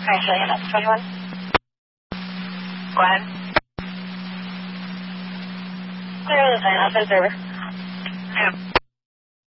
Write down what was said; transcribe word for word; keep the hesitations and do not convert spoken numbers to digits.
Alright, so yeah, that's twenty-one. Go ahead. Clear the sign, I'll send server. Yeah.